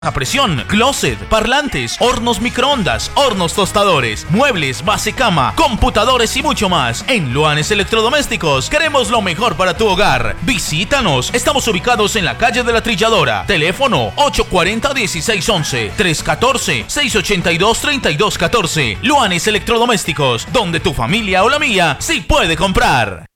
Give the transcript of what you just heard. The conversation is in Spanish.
A presión, closet, parlantes, hornos microondas, hornos tostadores, muebles, base cama, computadores y mucho más. En Luanes Electrodomésticos queremos lo mejor para tu hogar. Visítanos, estamos ubicados en la calle de la Trilladora. Teléfono 840-1611, 314-682-3214. Luanes Electrodomésticos, donde tu familia o la mía sí puede comprar.